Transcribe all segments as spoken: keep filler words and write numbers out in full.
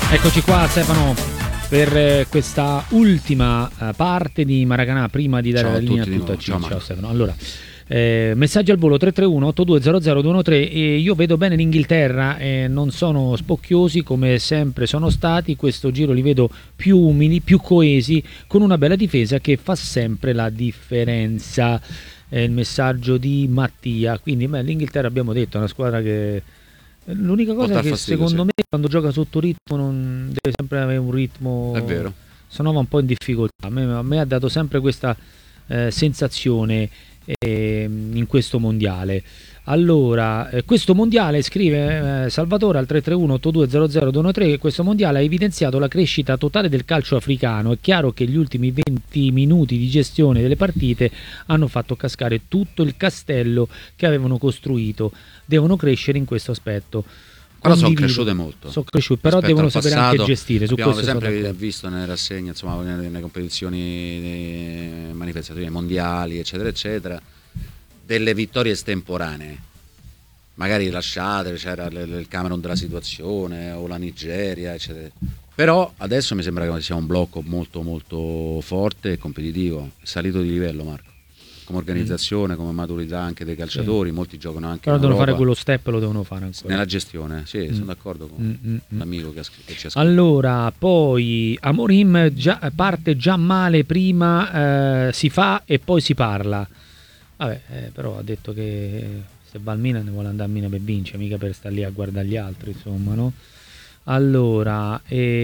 Eccoci qua Stefano per eh, questa ultima eh, parte di Maracanà prima di dare Ciao la a linea a tutti di tutta nuovo. Ciao, Ciao, ciao Stefano. Allora, eh, messaggi al volo tre tre uno otto due zero zero due uno tre e io vedo bene l'Inghilterra e non sono spocchiosi come sempre sono stati, questo giro li vedo più umili, più coesi, con una bella difesa che fa sempre la differenza. È il messaggio di Mattia, quindi beh, l'Inghilterra abbiamo detto è una squadra che l'unica cosa è che fastidio, secondo sì. me quando gioca sotto ritmo non deve sempre avere un ritmo, È vero. se no va un po' in difficoltà. A me, a me ha dato sempre questa eh, sensazione eh, in questo mondiale. Allora, eh, questo mondiale, scrive eh, Salvatore al tre tre uno otto due zero zero due uno tre, che questo mondiale ha evidenziato la crescita totale del calcio africano. È chiaro che gli ultimi venti minuti di gestione delle partite hanno fatto cascare tutto il castello che avevano costruito. Devono crescere in questo aspetto. Però sono Condivido. cresciute molto. Sono cresciute, però Rispetto devono al sapere passato, anche gestire. Su abbiamo questo sono sempre d'accordo. visto nelle rassegne, insomma, nelle, nelle competizioni, nei manifestazioni mondiali, eccetera, eccetera, delle vittorie estemporanee. Magari lasciate, c'era il Camerun della situazione o la Nigeria, eccetera. Però adesso mi sembra che sia un blocco molto molto forte e competitivo, è salito di livello, Marco. Come organizzazione, come maturità anche dei calciatori, sì. Molti giocano anche però in devono Europa. fare quello step, lo devono fare ancora. Nella gestione, sì, mm. sono d'accordo con mm, mm, l'amico che, ha scritto, che ci ha scritto. Allora, poi Amorim già, parte già male, prima eh, si fa e poi si parla. Vabbè, eh, però ha detto che se va al Milan ne vuole andare a Milan per vincere, mica per stare lì a guardare gli altri, insomma, no? Allora,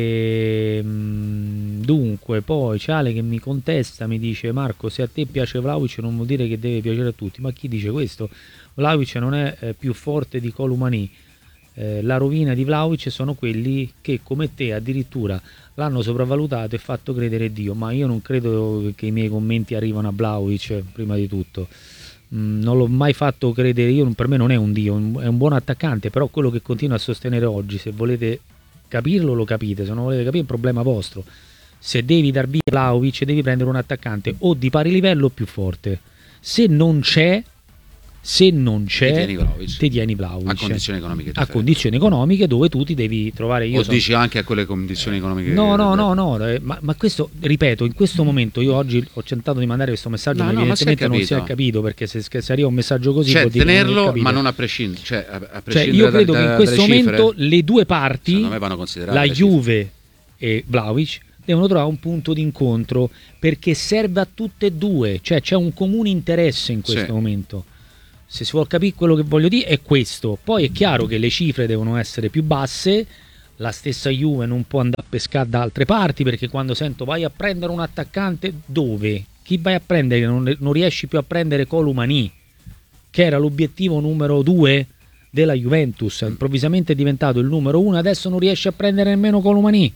ehm, dunque, poi c'è Ale che mi contesta, mi dice: Marco, se a te piace Vlahovic non vuol dire che deve piacere a tutti. Ma chi dice questo? Vlahovic non è eh, più forte di Colomani. Eh, la rovina di Vlahovic sono quelli che come te addirittura l'hanno sopravvalutato e fatto credere Dio. Ma io non credo che i miei commenti arrivano a Vlahovic, prima di tutto. Mm, non l'ho mai fatto credere, io per me non è un Dio, è un buon attaccante, però quello che continuo a sostenere oggi, se volete capirlo lo capite, se non volete capire è un problema vostro. Se devi dar via Vlahovic devi prendere un attaccante o di pari livello o più forte. Se non c'è, se non c'è, ti tieni Vlahovic, ti tieni Vlahovic. A condizioni economiche a condizioni economiche dove tu ti devi trovare. Io o sono... dici anche a quelle condizioni economiche? No, no, no, no, eh, ma, ma questo, ripeto, in questo momento io oggi ho tentato di mandare questo messaggio, no, ma no, evidentemente ma non si è capito, perché se, se arriva un messaggio così cioè vuol dire tenerlo, non ma non a prescindere, cioè, a, a prescindere cioè, io credo da, che in questo momento cifre, le due parti, la Juve e Vlahovic, devono trovare un punto di incontro, perché serve a tutte e due, cioè c'è un comune interesse in questo sì. momento. Se si vuol capire quello che voglio dire è questo. Poi è chiaro che le cifre devono essere più basse, la stessa Juve non può andare a pescare da altre parti, perché quando sento vai a prendere un attaccante, dove? Chi vai a prendere? Non, non riesci più a prendere Colomani, che era l'obiettivo numero due della Juventus, improvvisamente è diventato il numero uno, adesso non riesce a prendere nemmeno Colomani.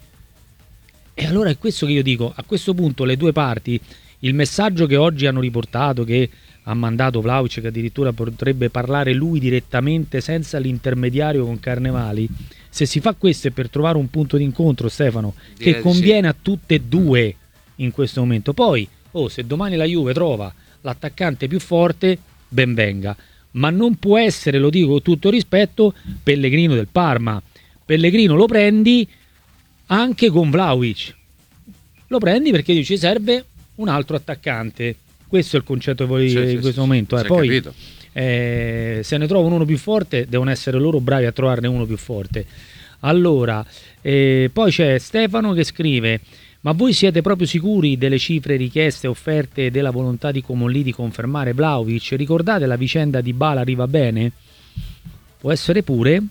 E allora è questo che io dico, a questo punto le due parti, il messaggio che oggi hanno riportato, che ha mandato Vlahovic, che addirittura potrebbe parlare lui direttamente senza l'intermediario con Carnevali, se si fa questo è per trovare un punto di incontro, Stefano, Direi che conviene sì. a tutte e due in questo momento. Poi, oh, se domani la Juve trova l'attaccante più forte, ben venga, ma non può essere, lo dico con tutto rispetto, Pellegrino del Parma. Pellegrino lo prendi anche con Vlahovic, lo prendi perché dici serve un altro attaccante. Questo è il concetto che volevo dire sì, in sì, questo sì, momento. Eh. Poi eh, se ne trovano uno più forte, devono essere loro bravi a trovarne uno più forte. Allora, eh, poi c'è Stefano che scrive: ma voi siete proprio sicuri delle cifre richieste e offerte e della volontà di Comolli di confermare Vlahovic? Ricordate la vicenda di Bala arriva bene? Può essere pure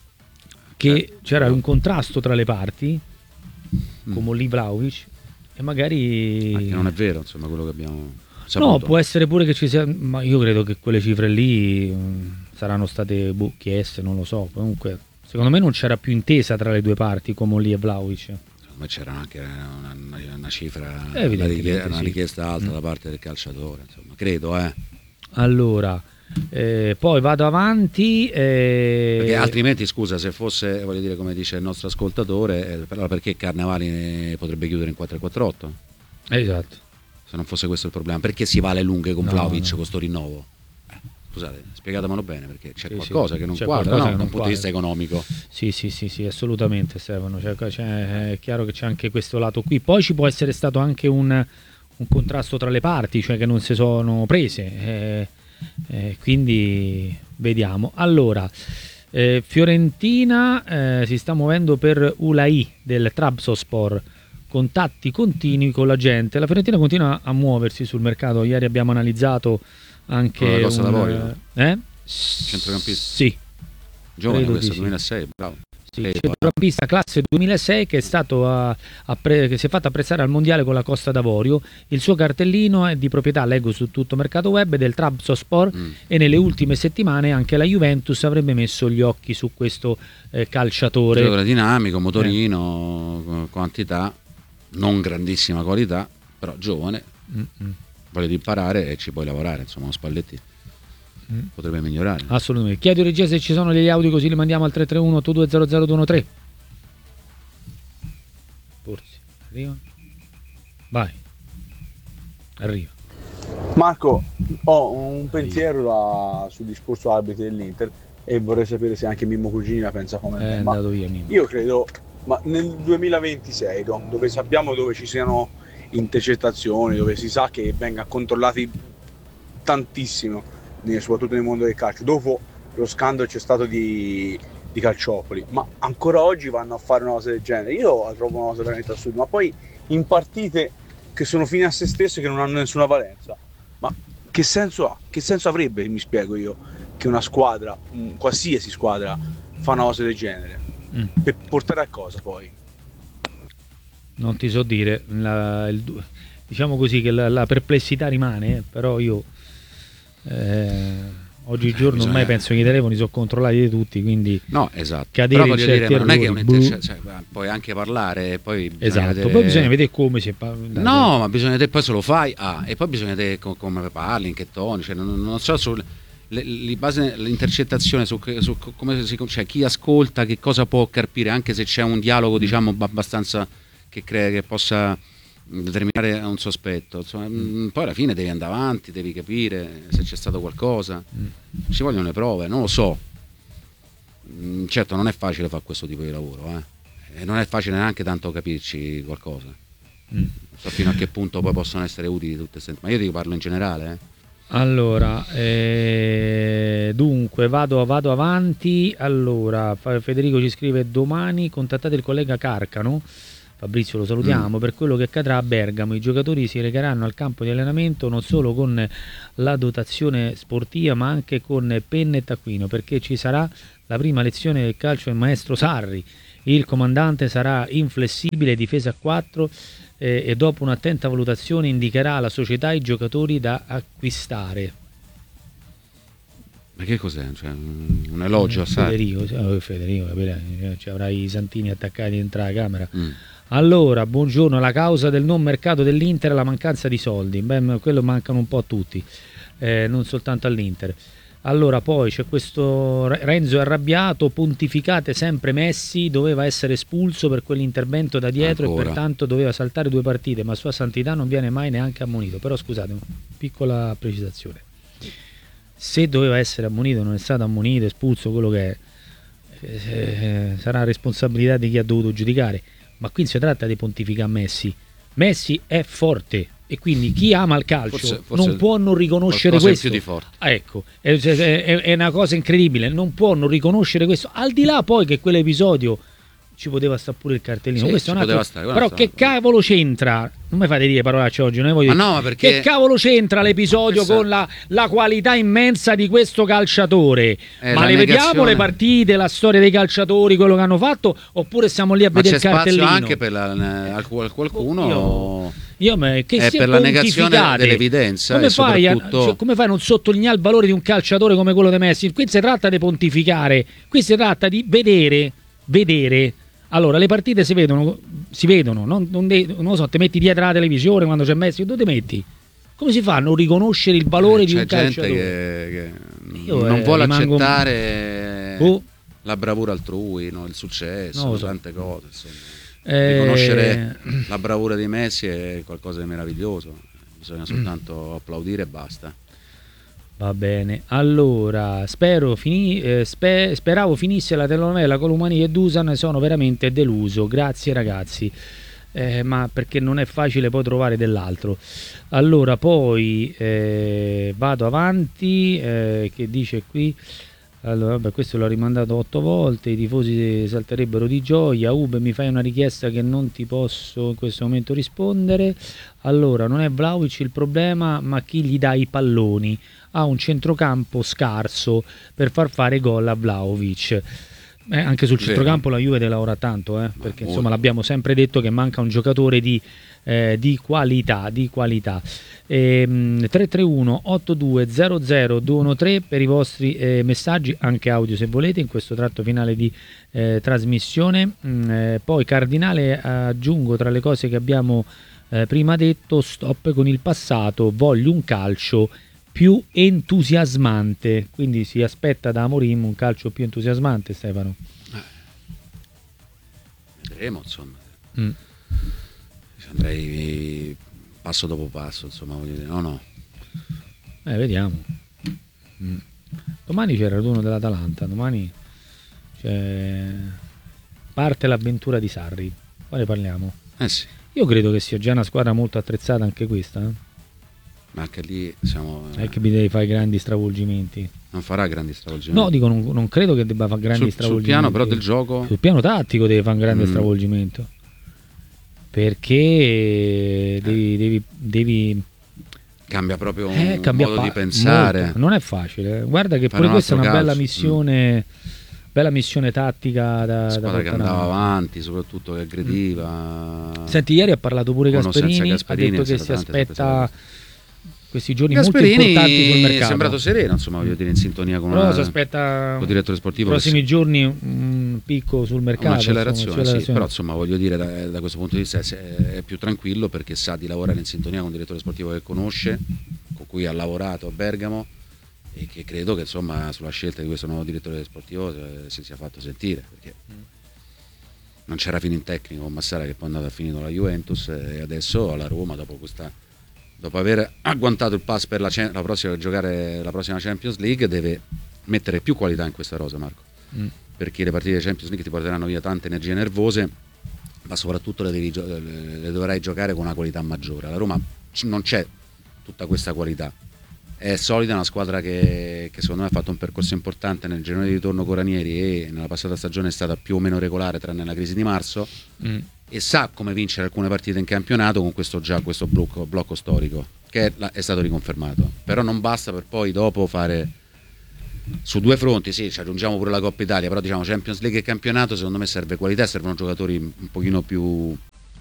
che eh, c'era no. un contrasto tra le parti, mm. Comolli Vlahovic, e magari... Anche non è vero, insomma, quello che abbiamo... Saputo. No, può essere pure che ci sia, ma io credo che quelle cifre lì mh, saranno state boh, chieste, non lo so. Comunque, secondo me non c'era più intesa tra le due parti, Comolli e Vlahovic. Secondo me c'era anche una, una, una cifra, una richiesta, una richiesta alta mm. da parte del calciatore, insomma, credo, eh. Allora, eh, poi vado avanti. Eh... Perché altrimenti, scusa, se fosse, voglio dire, come dice il nostro ascoltatore, eh, però perché Carnevali potrebbe chiudere in quattro quattro otto? Esatto. Se non fosse questo il problema, perché si va alle lunghe con no, Vlahovic no. con sto rinnovo? Eh. scusate, spiegatemelo bene, perché c'è sì, qualcosa sì, che non c'è quadra, qualcosa no? che Da non un punto di vista economico. Sì, sì, sì, sì, assolutamente Stefano, cioè, cioè, è chiaro che c'è anche questo lato qui. Poi ci può essere stato anche un, un contrasto tra le parti, cioè che non si sono prese, eh, eh, quindi vediamo. Allora, eh, Fiorentina eh, si sta muovendo per Ulai del Trabzonspor, contatti continui con la gente. La Fiorentina continua a muoversi sul mercato. Ieri abbiamo analizzato anche la Costa un, d'Avorio, eh? centrocampista. Sì. Giovane questo, sì. duemilasei, bravo. Sì, centrocampista classe duemilasei che è stato a, a pre, che si è fatto apprezzare al mondiale con la Costa d'Avorio. Il suo cartellino è di proprietà, leggo su tutto mercato web, del Trabzonspor mm. e nelle ultime settimane anche la Juventus avrebbe messo gli occhi su questo eh, calciatore. Giocatore dinamico, motorino, eh. quantità, non grandissima qualità, però giovane, Mm-mm. voglia di imparare e ci puoi lavorare, insomma, uno Spalletti mm. potrebbe migliorare. Assolutamente. Chiedo regia se ci sono degli audio, così li mandiamo al tre tre uno otto due zero zero due uno tre. Forse arriva. Vai. Arriva. Marco, ho un pensiero da, sul discorso arbitri dell'Inter e vorrei sapere se anche Mimmo Cugini la pensa come me. È ma andato via Mimmo. Io credo, ma nel duemilaventisei, dove sappiamo dove ci siano intercettazioni, dove si sa che venga controllati tantissimo, soprattutto nel mondo del calcio, dopo lo scandalo c'è stato di, di Calciopoli, ma ancora oggi vanno a fare una cosa del genere. Io la trovo una cosa veramente assurda, ma poi in partite che sono fine a se stesse, che non hanno nessuna valenza, ma che senso ha? Che senso avrebbe, mi spiego io, che una squadra, qualsiasi squadra, fa una cosa del genere? Mm. Per portare a cosa poi? Non ti so dire, la, il, diciamo così che la, la perplessità rimane, però io eh, oggigiorno ormai penso che i telefoni sono controllati di tutti, quindi no, esatto. Cadere però voglio dire, ma non è che un inter- cioè, puoi anche parlare, poi esatto, vedere... poi bisogna vedere come si parla. No, ma bisogna vedere poi se lo fai, ah, e poi bisogna vedere com- come parli, in che toni, cioè, non, non so sul le, le base, l'intercettazione su, su come si, cioè, chi ascolta che cosa può carpire, anche se c'è un dialogo diciamo abbastanza che crea che possa determinare un sospetto, insomma, mm. poi alla fine devi andare avanti, devi capire se c'è stato qualcosa, mm. ci vogliono le prove, non lo so, mm, certo non è facile fare questo tipo di lavoro, eh? E non è facile neanche tanto capirci qualcosa, mm. non so fino a che punto poi possono essere utili tutte queste, ma io ti parlo in generale, eh? Allora, eh, dunque vado, vado avanti. Allora, Federico ci scrive: domani contattate il collega Carcano, Fabrizio lo salutiamo, mm. per quello che accadrà a Bergamo. I giocatori si recheranno al campo di allenamento non solo con la dotazione sportiva ma anche con penna e taccuino, perché ci sarà la prima lezione del calcio del maestro Sarri. Il comandante sarà inflessibile, difesa a quattro, eh, e dopo un'attenta valutazione indicherà alla società i giocatori da acquistare. Ma che cos'è? Cioè, un elogio a Sarri? Federico, oh, Federico, ci avrai i santini attaccati dentro la camera. Mm. Allora, buongiorno, la causa del non mercato dell'Inter è la mancanza di soldi. Beh, quello mancano un po' a tutti, eh, non soltanto all'Inter. Allora, poi c'è questo Renzo è arrabbiato, pontificate sempre Messi, doveva essere espulso per quell'intervento da dietro Ancora. E pertanto doveva saltare due partite, ma Sua Santità non viene mai neanche ammonito. Però scusate, piccola precisazione. Se doveva essere ammonito, non è stato ammonito, espulso, quello che è, eh, sarà responsabilità di chi ha dovuto giudicare. Ma qui si tratta di pontificare Messi. Messi è forte e quindi chi ama il calcio forse, forse non può non riconoscere questo. Più di forte. Ah, ecco, è, è, è una cosa incredibile, non può non riconoscere questo, al di là poi che quell'episodio ci poteva stare pure il cartellino, sì, questo è un altro, stare, però stare, che cavolo c'entra? Non mi fate dire parolacce oggi, non voglio ma dire. No, perché... Che cavolo c'entra l'episodio con la, la qualità immensa di questo calciatore? Eh, ma le negazione... vediamo le partite, la storia dei calciatori, quello che hanno fatto, oppure stiamo lì a ma vedere il cartellino? Ma c'è spazio anche per la, al, qualcuno... Io... Io me, che è per la negazione dell'evidenza come, e fai soprattutto... a, cioè, come fai a non sottolineare il valore di un calciatore come quello di Messi? Qui si tratta di pontificare, qui si tratta di vedere, vedere. Allora, le partite si vedono, si vedono, non, non, de, non lo so, ti metti dietro la televisione quando c'è Messi, dove ti metti? Come si fa a non riconoscere il valore eh, di un calciatore? C'è gente che, che Io, non eh, vuole rimango... accettare oh. la bravura altrui, no? Il successo, no, so. tante cose, insomma. Eh... Riconoscere la bravura di Messi è qualcosa di meraviglioso, bisogna soltanto mm. applaudire e basta. Va bene, allora spero fini, eh, spe, speravo finisse la telenovela con Lumani e Dusan, sono veramente deluso, grazie ragazzi, eh, ma perché non è facile poi trovare dell'altro. Allora poi eh, vado avanti, eh, che dice qui, allora vabbè, questo l'ho rimandato otto volte, i tifosi salterebbero di gioia. Ube, mi fai una richiesta che non ti posso in questo momento rispondere. Allora, non è Vlahovic il problema, ma chi gli dà i palloni. Ha un centrocampo scarso per far fare gol a Vlahovic. Eh, anche sul centrocampo la Juve te lavora tanto, eh, perché insomma l'abbiamo sempre detto che manca un giocatore di, eh, di qualità, di qualità. Ehm, tre tre uno otto due zero zero due uno tre per i vostri eh, messaggi, anche audio se volete, in questo tratto finale di eh, trasmissione. Mm, eh, poi Cardinale, aggiungo tra le cose che abbiamo eh, prima detto, stop con il passato, voglio un calcio più entusiasmante, quindi si aspetta da Amorim un calcio più entusiasmante, Stefano. Eh, vedremo, insomma. Mm. Andrei passo dopo passo, insomma, voglio dire, no no. Eh, vediamo. Mm. Domani c'era il turno dell'Atalanta, domani c'è... parte l'avventura di Sarri. Poi ne parliamo. Eh sì. Io credo che sia già una squadra molto attrezzata anche questa, eh? Ma anche lì siamo. Eh, che mi devi fare grandi stravolgimenti. Non farà grandi stravolgimenti. No, dico, non, non credo che debba fare grandi sul, stravolgimenti. Sul piano però del gioco. Sul piano tattico deve fare un grande mm. stravolgimento. Perché eh. devi, devi, devi. Cambia proprio un eh, cambia modo pa- di pensare. Molto. Non è facile. Guarda che Fare pure questa è una calcio. bella missione. Mm. Bella missione tattica da, squadra da che andava avanti, soprattutto che aggrediva. Mm. Senti, ieri ha parlato pure Gasperini, Gasperini, ha detto che si aspetta questi giorni Gasperini molto importanti sul mercato. È sembrato sereno, insomma, voglio dire, in sintonia con, una, si aspetta con il direttore sportivo. I prossimi giorni un picco sul mercato. Un'accelerazione, insomma, un'accelerazione. Sì, però insomma voglio dire da, da questo punto di vista è, è più tranquillo perché sa di lavorare in sintonia con un direttore sportivo che conosce, con cui ha lavorato a Bergamo e che credo che insomma sulla scelta di questo nuovo direttore sportivo si sia fatto sentire, perché non c'era fino in tecnico con Massara che poi è andato a finire la Juventus e adesso alla Roma dopo questa dopo aver agguantato il pass per la, la prossima giocare la prossima Champions League deve mettere più qualità in questa rosa, Marco, mm. perché le partite di Champions League ti porteranno via tante energie nervose, ma soprattutto le, devi, le dovrai giocare con una qualità maggiore. Alla Roma non c'è tutta questa qualità, è solida, una squadra che, che secondo me ha fatto un percorso importante nel girone di ritorno con Ranieri e nella passata stagione è stata più o meno regolare tranne la crisi di marzo, mm. e sa come vincere alcune partite in campionato con questo già questo blocco, blocco storico che è, è stato riconfermato, però non basta per poi dopo fare su due fronti, sì, ci aggiungiamo pure la Coppa Italia, però diciamo Champions League e campionato secondo me serve qualità, servono giocatori un pochino più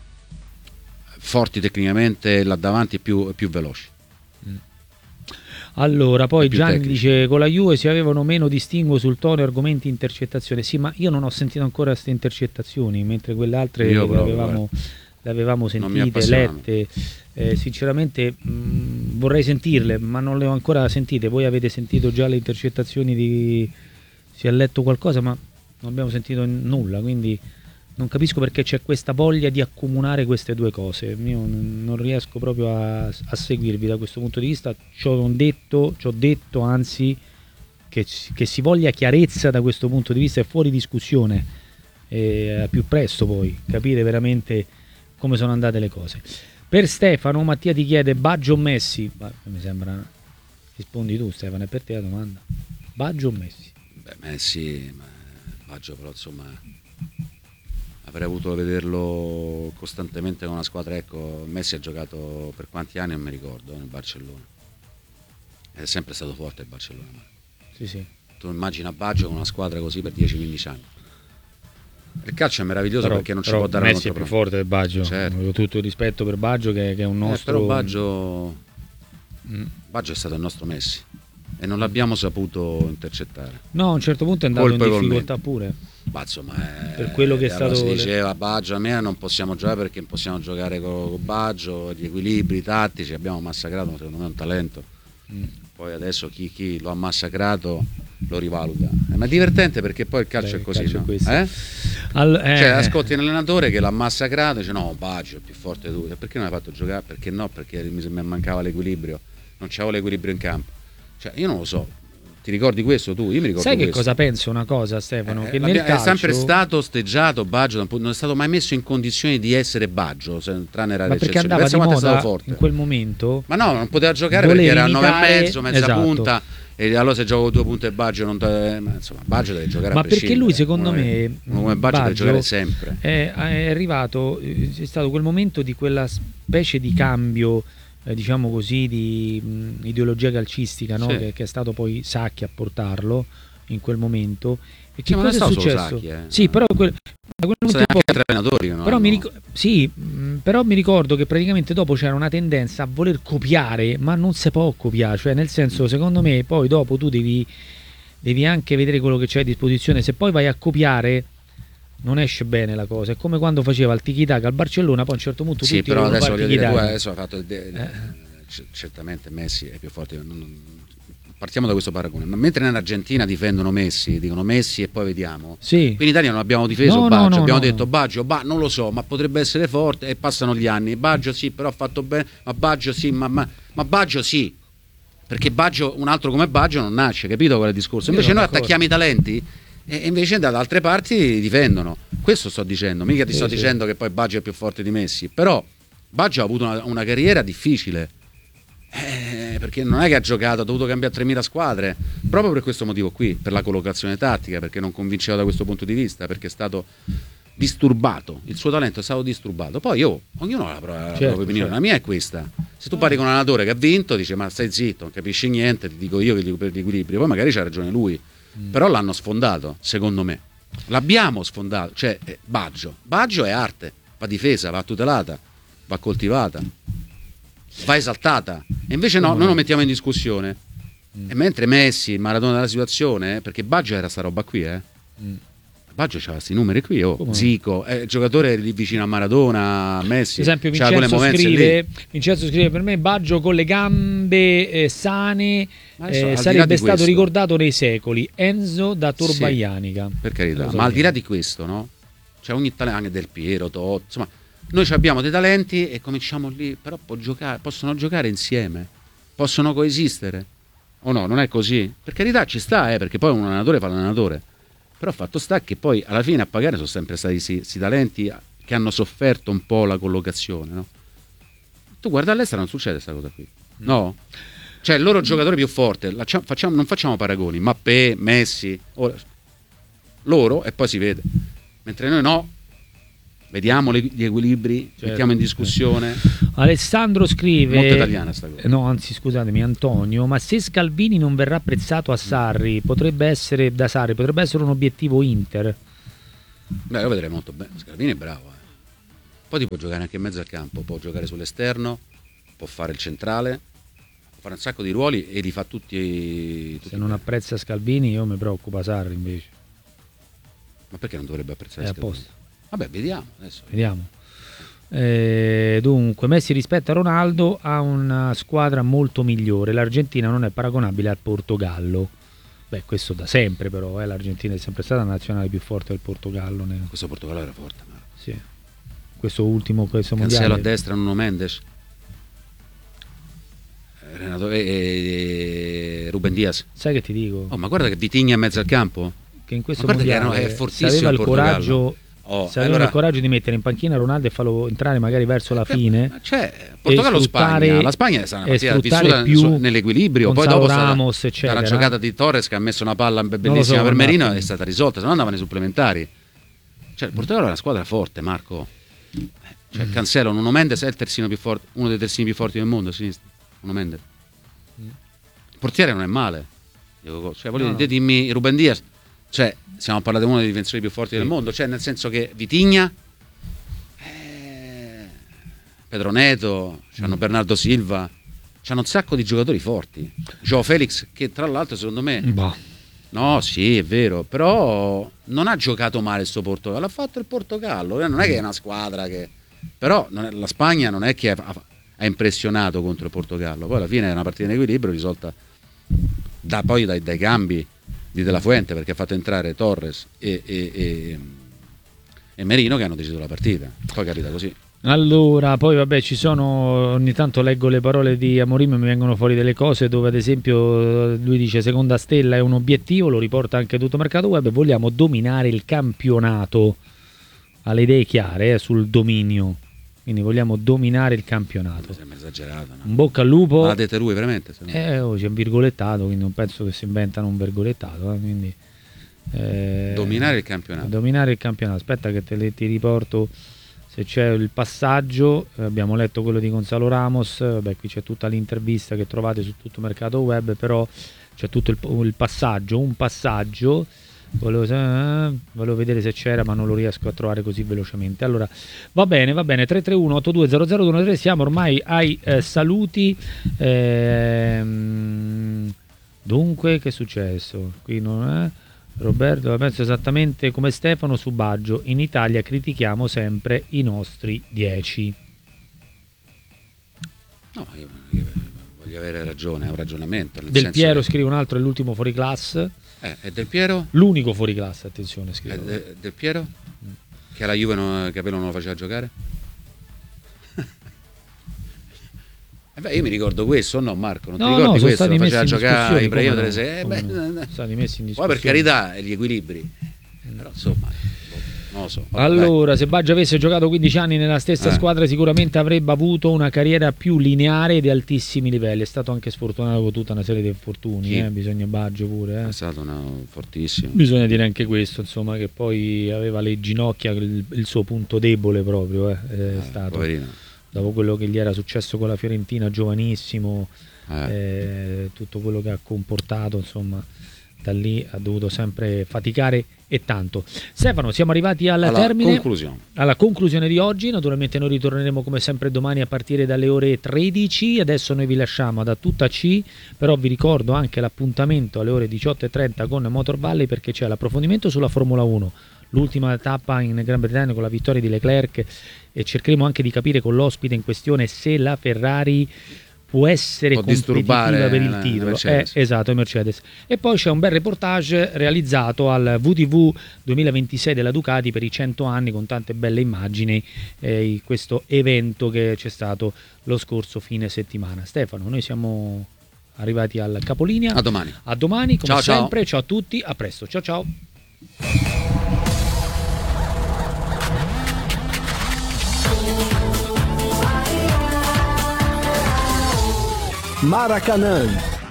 forti tecnicamente là davanti e più, più veloci. mm. Allora, poi Gianni tecnici. dice con la Juve si avevano meno distinguo sul tono e argomenti intercettazione. Sì, ma io non ho sentito ancora queste intercettazioni, mentre quelle altre le avevamo, le avevamo sentite, lette. Eh, sinceramente mh, vorrei sentirle, ma non le ho ancora sentite. Voi avete sentito già le intercettazioni di... si è letto qualcosa, ma non abbiamo sentito nulla, quindi non capisco perché c'è questa voglia di accomunare queste due cose. Io non riesco proprio a, a seguirvi da questo punto di vista. Ci ho detto, ci ho detto anzi che, che si voglia chiarezza da questo punto di vista è fuori discussione, e a più presto poi capire veramente come sono andate le cose. Per Stefano, Mattia ti chiede Baggio o Messi? Bah, mi sembra, rispondi tu Stefano, è per te la domanda. Baggio o Messi? Beh, Messi, ma Baggio però insomma avrei avuto vederlo costantemente con una squadra, ecco, Messi ha giocato per quanti anni non mi ricordo nel Barcellona, è sempre stato forte il Barcellona. Sì, sì. Tu immagina Baggio con una squadra così per dieci quindici anni. Il calcio è meraviglioso però, perché non ci però può dare Messi è più forte del Baggio, certo. Ho tutto il rispetto per Baggio che, che è un nostro... Eh, però Baggio... Mm. Baggio è stato il nostro Messi e non l'abbiamo saputo intercettare. No, a un certo punto è andato in difficoltà pure. Ma insomma, è, per quello che è stato si diceva Baggio a me non possiamo giocare perché non possiamo giocare con, con Baggio, gli equilibri tattici, abbiamo massacrato, secondo me è un talento. Mm. Poi adesso chi, chi lo ha massacrato lo rivaluta. Eh, ma è divertente perché poi il calcio Beh, è così, calcio no? È eh? All, eh, cioè ascolti un allenatore che l'ha massacrato e dice no, Baggio è più forte di tu. E perché non l'hai fatto giocare? Perché no? Perché mi, mi mancava l'equilibrio, non c'avevo l'equilibrio in campo. Cioè, io non lo so. Ti ricordi questo tu? Io mi ricordo Sai che questo. cosa penso una cosa, Stefano? Eh, che nel calcio... È sempre stato osteggiato Baggio, non è stato mai messo in condizioni di essere Baggio, tranne rare Ma perché eccezioni. andava Pensa di quanto è stato moda forte in quel momento? Ma no, non poteva giocare Volevi perché era nove imitare... e mezzo, mezza esatto. punta, e allora se gioco due punte e Baggio non te... ma insomma Baggio deve giocare ma a prescindere. Perché lui secondo uno me uno come Baggio, Baggio deve giocare sempre. È, è arrivato, è stato quel momento di quella specie di cambio, eh, diciamo così, di mh, ideologia calcistica, no? Sì. che, che è stato poi Sacchi a portarlo in quel momento. E che Sì, ma cosa non è è stato successo? solo Sacchi, eh. Sì, però quel, da quel momento anche poi, altri allenatori, no? però, mi ric- sì, mh, però mi ricordo che praticamente dopo c'era una tendenza a voler copiare, ma non si può copiare, cioè nel senso, secondo me poi dopo tu devi, devi anche vedere quello che c'è a disposizione. Se poi vai a copiare non esce bene la cosa. È come quando faceva il tiki-taka al Barcellona, poi a un certo punto sì, tutti però adesso voglio dire, tu tiki-taka. adesso hai fatto il de- eh. c- certamente Messi è più forte. Non, non, partiamo da questo paragone. Ma mentre in Argentina difendono Messi, dicono Messi e poi vediamo. Sì. Qui in Italia non abbiamo difeso No, Baggio, no, no, abbiamo no, detto no. Baggio, bah, non lo so, ma potrebbe essere forte, e passano gli anni. Baggio sì, però ha fatto bene, ma Baggio sì, ma, ma, ma Baggio sì. Perché Baggio, un altro come Baggio non nasce, capito qual è il discorso? Invece noi attacchiamo i talenti e invece da altre parti difendono. Questo sto dicendo, mica ti sì, sto sì. dicendo che poi Baggio è più forte di Messi, però Baggio ha avuto una, una carriera difficile. Eh, perché non è che ha giocato, ha dovuto cambiare tremila squadre proprio per questo motivo qui, per la collocazione tattica, perché non convinceva da questo punto di vista, perché è stato disturbato, il suo talento è stato disturbato. Poi io, ognuno ha la propria, certo, la propria opinione, certo. la mia è questa. Se tu parli con un allenatore che ha vinto, dice ma stai zitto, non capisci niente, ti dico io che dico per l'equilibrio, poi magari c'ha ragione lui, mm. però l'hanno sfondato, secondo me l'abbiamo sfondato, cioè eh, Baggio Baggio è arte, va difesa, va tutelata, va coltivata, va esaltata, e invece no, noi lo mettiamo in discussione. Mm. E mentre Messi, il Maradona della situazione, eh, perché Baggio era sta roba qui, eh. Mm. Baggio c'ha questi numeri qui, oh. Zico, è giocatore lì vicino a Maradona, Messi. Per esempio Vincenzo scrive, Vincenzo scrive per me Baggio con le gambe eh, sane eh, sarebbe stato questo. ricordato nei secoli. Enzo da Torvaianica. Sì, per carità, so ma al di là di questo, no? C'è ogni talento, anche Del Piero, Totti, insomma, noi abbiamo dei talenti e cominciamo lì, però può giocare, possono giocare insieme, possono coesistere. O no, non è così? Per carità ci sta, eh, perché poi un allenatore fa l'allenatore. Però fatto sta che poi alla fine a pagare sono sempre stati questi talenti che hanno sofferto un po' la collocazione, no? Tu guarda all'estero non succede questa cosa qui, no? Cioè il loro giocatore più forte, facciamo, non facciamo paragoni, Mbappé, Messi, ora, loro e poi si vede, mentre noi no, vediamo gli equilibri, certo, mettiamo in discussione. Alessandro scrive molto italiana sta cosa. No, anzi scusatemi Antonio, ma se Scalvini non verrà apprezzato a Sarri, potrebbe essere da Sarri, potrebbe essere un obiettivo Inter. Beh, lo vedrei molto bene, Scalvini è bravo, eh. Poi ti può giocare anche in mezzo al campo, può giocare sull'esterno, può fare il centrale, può fare un sacco di ruoli e li fa tutti, tutti se non bene. Apprezza Scalvini io mi preoccupa Sarri invece. Ma perché non dovrebbe apprezzare è Scalvini? Apposta. Vabbè, vediamo adesso. Vediamo. Eh, dunque, Messi rispetto a Ronaldo ha una squadra molto migliore. L'Argentina non è paragonabile al Portogallo. Beh, questo da sempre, però. Eh. L'Argentina è sempre stata la nazionale più forte del Portogallo. Nel... Questo Portogallo era forte, Marco. Sì. Questo ultimo, questo mondiale. mondiale. A destra, Nuno Mendes. Renato e, e Ruben Diaz. Sai che ti dico? Oh, ma guarda che Vitigna in mezzo al campo. Che in questo ma mondiale che è fortissimo aveva il Portogallo. coraggio. Oh, se aveva allora... il coraggio di mettere in panchina Ronaldo e farlo entrare magari verso la fine, cioè, Portogallo-Spagna, la Spagna è stata una partita vissuta più nell'equilibrio, poi dopo Ramos, eccetera. Dalla giocata di Torres che ha messo una palla bellissima so, per Merino è stata risolta, se no andavano nei supplementari. Cioè il Portogallo è una squadra forte, Marco. Cioè mm. Cancelo, Nuno Mendes è il terzino più forte, uno dei terzini più forti del mondo a sinistra. Nuno Mendes. Mm. Il portiere non è male. Cioè, voglio no. dire, dimmi Ruben Diaz. Cioè, stiamo parlando di uno dei difensori più forti sì. del mondo, cioè nel senso che Vitigna, eh, Pedro Neto, c'hanno mm. Bernardo Silva, c'hanno un sacco di giocatori forti. Joao Felix, che tra l'altro secondo me, bah. no, sì, è vero, però non ha giocato male il suo Portogallo, ha fatto il Portogallo, non è che è una squadra che, però non è, la Spagna non è che ha, ha impressionato contro il Portogallo, poi alla fine è una partita in equilibrio risolta da, poi dai, dai cambi di De La Fuente, perché ha fatto entrare Torres e, e, e, e Merino che hanno deciso la partita, poi capita così. Allora, poi vabbè, ci sono, ogni tanto leggo le parole di Amorim e mi vengono fuori delle cose dove ad esempio lui dice seconda stella è un obiettivo, lo riporta anche tutto mercato web, vogliamo dominare il campionato, ha le idee chiare eh, sul dominio, quindi vogliamo dominare il campionato. Mi sembra esagerato, no? Un bocca al lupo. Ma la dite lui veramente? Eh, oh, c'è un virgolettato, quindi non penso che si inventano un virgolettato, eh, quindi, eh, dominare il campionato. Dominare il campionato, aspetta che te le, ti riporto... Se c'è il passaggio, eh, abbiamo letto quello di Gonzalo Ramos, vabbè, qui c'è tutta l'intervista che trovate su tutto Mercato Web, però c'è tutto il, il passaggio, un passaggio, volevo, eh, volevo vedere se c'era ma non lo riesco a trovare così velocemente. Allora, va bene, va bene, tre tre uno otto due zero zero due uno tre, siamo ormai ai eh, saluti. Ehm, dunque, che è successo? Qui non è... Roberto, la penso esattamente come Stefano su Baggio. In Italia critichiamo sempre i nostri dieci. No, io, io voglio avere ragione, è un ragionamento. Nel Del senso Piero che... scrive un altro, è l'ultimo fuoriclasse. Eh, è Del Piero? L'unico fuoriclasse, attenzione, scrive. È de, Del Piero? Che alla Juve non, Capello non lo faceva giocare? Eh beh, io mi ricordo questo, no Marco? Non no, ti ricordi no, questo? Lo faceva in giocare Ibrahimovic no, delle sei. Eh, beh, no. Stati messi in discussione. Poi per carità, gli equilibri. Però insomma, non lo so. Vabbè, allora, dai. se Baggio avesse giocato quindici anni nella stessa eh. squadra sicuramente avrebbe avuto una carriera più lineare e di altissimi livelli. È stato anche sfortunato con tutta una serie di infortuni, eh? Bisogna Baggio pure. Eh? È stato una... fortissimo. Bisogna dire anche questo, insomma, che poi aveva le ginocchia, il, il suo punto debole proprio, eh? È eh, stato. Poverino. Dopo quello che gli era successo con la Fiorentina, giovanissimo, eh. Eh, tutto quello che ha comportato, insomma, da lì ha dovuto sempre faticare e tanto. Stefano, siamo arrivati al alla termine, conclusione. alla conclusione di oggi. Naturalmente noi ritorneremo come sempre domani a partire dalle ore tredici. Adesso noi vi lasciamo da tutta C, però vi ricordo anche l'appuntamento alle ore diciotto e trenta con Motor Valley, perché c'è l'approfondimento sulla Formula uno, l'ultima tappa in Gran Bretagna con la vittoria di Leclerc, e cercheremo anche di capire con l'ospite in questione se la Ferrari può essere può competitiva per il la, titolo. la eh, esatto, Mercedes. E poi c'è un bel reportage realizzato al V T V duemilaventisei della Ducati per i cento anni, con tante belle immagini, eh, questo evento che c'è stato lo scorso fine settimana. Stefano, noi siamo arrivati al capolinea. A domani. A domani, come ciao, sempre. Ciao. Ciao a tutti, a presto. Ciao ciao. Maracanã.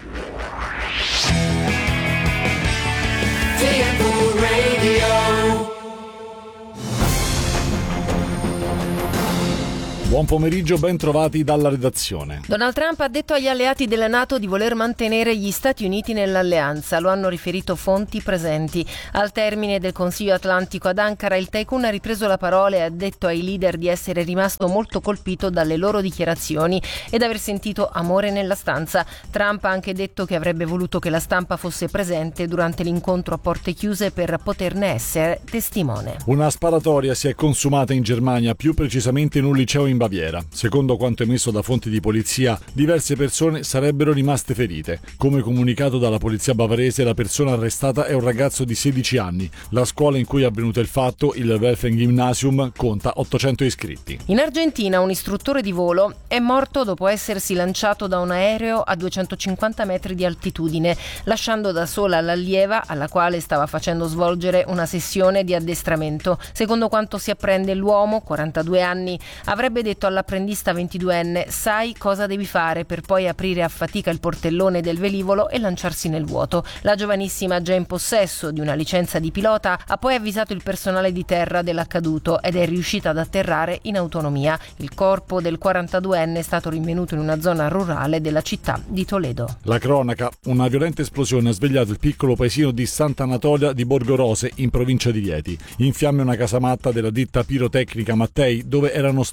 Buon pomeriggio, ben trovati dalla redazione. Donald Trump ha detto agli alleati della NATO di voler mantenere gli Stati Uniti nell'alleanza, lo hanno riferito fonti presenti. Al termine del Consiglio Atlantico ad Ankara, il tycoon ha ripreso la parola e ha detto ai leader di essere rimasto molto colpito dalle loro dichiarazioni ed aver sentito amore nella stanza. Trump ha anche detto che avrebbe voluto che la stampa fosse presente durante l'incontro a porte chiuse per poterne essere testimone. Una sparatoria si è consumata in Germania, più precisamente in un liceo in Baviera. Secondo quanto emesso da fonti di polizia, diverse persone sarebbero rimaste ferite. Come comunicato dalla polizia bavarese, la persona arrestata è un ragazzo di sedici anni. La scuola in cui è avvenuto il fatto, il Welfen Gymnasium, conta ottocento iscritti. In Argentina un istruttore di volo è morto dopo essersi lanciato da un aereo a duecentocinquanta metri di altitudine, lasciando da sola l'allieva alla quale stava facendo svolgere una sessione di addestramento. Secondo quanto si apprende, l'uomo, quarantadue anni, avrebbe detto all'apprendista ventiduenne: sai cosa devi fare, per poi aprire a fatica il portellone del velivolo e lanciarsi nel vuoto. La giovanissima, già in possesso di una licenza di pilota, ha poi avvisato il personale di terra dell'accaduto ed è riuscita ad atterrare in autonomia. Il corpo del quarantaduenne è stato rinvenuto in una zona rurale della città di Toledo. La cronaca: una violenta esplosione ha svegliato il piccolo paesino di Sant'Anatolia di Borgorose, in provincia di Rieti. In fiamme una casamatta della ditta pirotecnica Mattei, dove erano stoccate le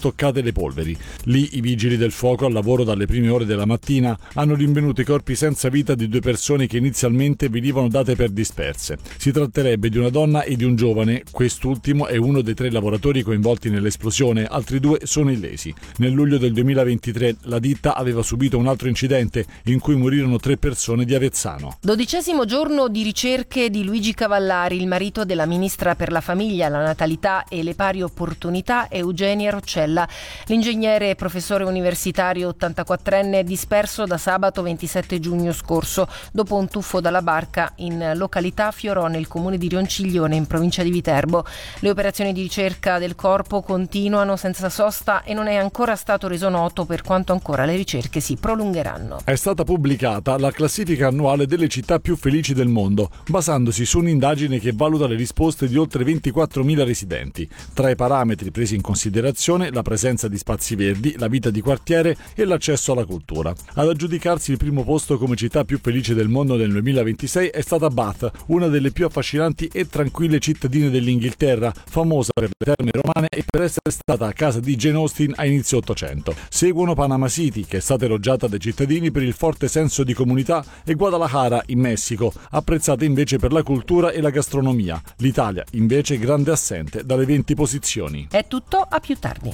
delle polveri. Lì i vigili del fuoco, al lavoro dalle prime ore della mattina, hanno rinvenuto i corpi senza vita di due persone che inizialmente venivano date per disperse. Si tratterebbe di una donna e di un giovane, quest'ultimo è uno dei tre lavoratori coinvolti nell'esplosione, altri due sono illesi. Nel luglio del duemilaventitré la ditta aveva subito un altro incidente in cui morirono tre persone di Avezzano. Dodicesimo giorno di ricerche di Luigi Cavallari, il marito della ministra per la famiglia, la natalità e le pari opportunità Eugenia Roccella. L'ingegnere e professore universitario ottantaquattrenne è disperso da sabato ventisette giugno scorso dopo un tuffo dalla barca in località Fiorò, nel comune di Ronciglione, in provincia di Viterbo. Le operazioni di ricerca del corpo continuano senza sosta e non è ancora stato reso noto per quanto ancora le ricerche si prolungheranno. È stata pubblicata la classifica annuale delle città più felici del mondo, basandosi su un'indagine che valuta le risposte di oltre ventiquattromila residenti. Tra i parametri presi in considerazione la presenza di spazi verdi, la vita di quartiere e l'accesso alla cultura. Ad aggiudicarsi il primo posto come città più felice del mondo nel duemilaventisei è stata Bath, una delle più affascinanti e tranquille cittadine dell'Inghilterra, famosa per le terme romane e per essere stata a casa di Jane Austen a inizio Ottocento. Seguono Panama City, che è stata elogiata dai cittadini per il forte senso di comunità, e Guadalajara, in Messico, apprezzata invece per la cultura e la gastronomia. L'Italia, invece, grande assente dalle venti posizioni. È tutto, a più tardi.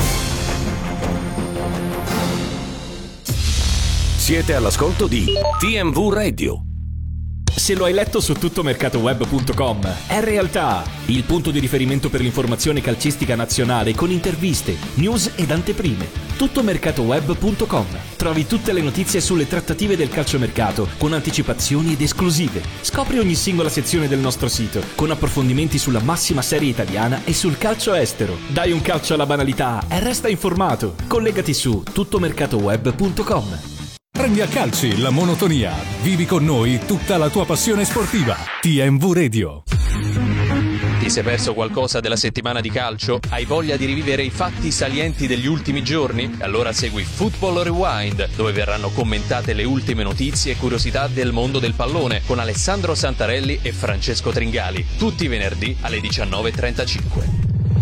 Siete all'ascolto di T M V Radio. Se lo hai letto su tuttomercatoweb punto com, è realtà, il punto di riferimento per l'informazione calcistica nazionale con interviste, news ed anteprime. tuttomercatoweb punto com. Trovi tutte le notizie sulle trattative del calciomercato con anticipazioni ed esclusive. Scopri ogni singola sezione del nostro sito con approfondimenti sulla massima serie italiana e sul calcio estero. Dai un calcio alla banalità e resta informato. Collegati su tuttomercatoweb punto com. Prendi a calci la monotonia. Vivi con noi tutta la tua passione sportiva. T M V Radio. Ti sei perso qualcosa della settimana di calcio? Hai voglia di rivivere i fatti salienti degli ultimi giorni? Allora segui Football Rewind, dove verranno commentate le ultime notizie e curiosità del mondo del pallone con Alessandro Santarelli e Francesco Tringali, tutti i venerdì alle diciannove e trentacinque.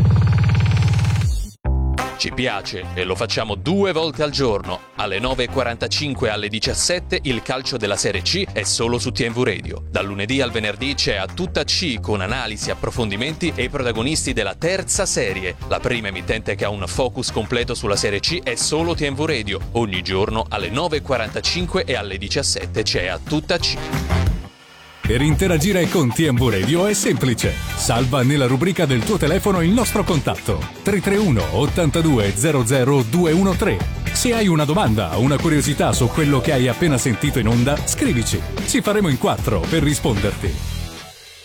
Ci piace e lo facciamo due volte al giorno. Alle nove e quarantacinque e alle diciassette il calcio della Serie C è solo su T M V Radio. Dal lunedì al venerdì c'è A Tutta C con analisi, approfondimenti e i protagonisti della terza serie. La prima emittente che ha un focus completo sulla Serie C è solo T M V Radio. Ogni giorno alle nove e quarantacinque e alle diciassette c'è A Tutta C. Per interagire con T M V Radio è semplice. Salva nella rubrica del tuo telefono il nostro contatto tre tre uno ottantadue zero zero due uno tre. Se hai una domanda o una curiosità su quello che hai appena sentito in onda, scrivici. Ci faremo in quattro per risponderti.